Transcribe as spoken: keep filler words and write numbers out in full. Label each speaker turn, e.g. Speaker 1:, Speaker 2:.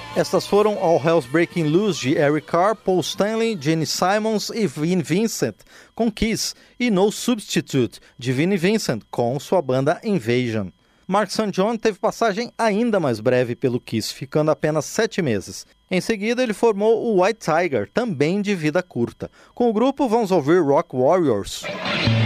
Speaker 1: Estas foram All Hell's Breaking Loose, de Eric Carr, Paul Stanley, Gene Simons e Vinnie Vincent, com Kiss, e No Substitute, de Vinnie Vincent, com sua banda Invasion. Mark Saint John teve passagem ainda mais breve pelo Kiss, ficando apenas sete meses. Em seguida, ele formou o White Tiger, também de vida curta. Com o grupo, vamos ouvir Rock Warriors.